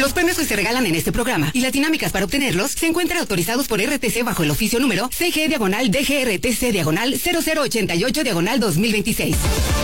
Los premios que se regalan en este programa y las dinámicas para obtenerlos se encuentran autorizados por RTC bajo el oficio número CG/DGRTC/0088/2026.